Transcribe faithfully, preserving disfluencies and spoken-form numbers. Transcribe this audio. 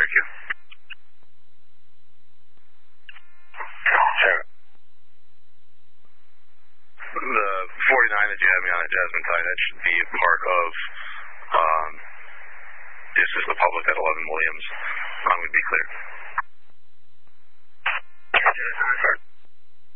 Thank you. Sure. The forty-nine that you have me on at Jasmine Tide, that should be a part of, um, this is the public at eleven William